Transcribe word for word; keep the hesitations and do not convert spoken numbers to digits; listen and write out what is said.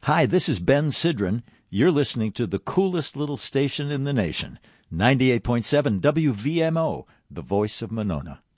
Hi, this is Ben Sidran. You're listening to the coolest little station in the nation, ninety-eight point seven W V M O, the voice of Monona.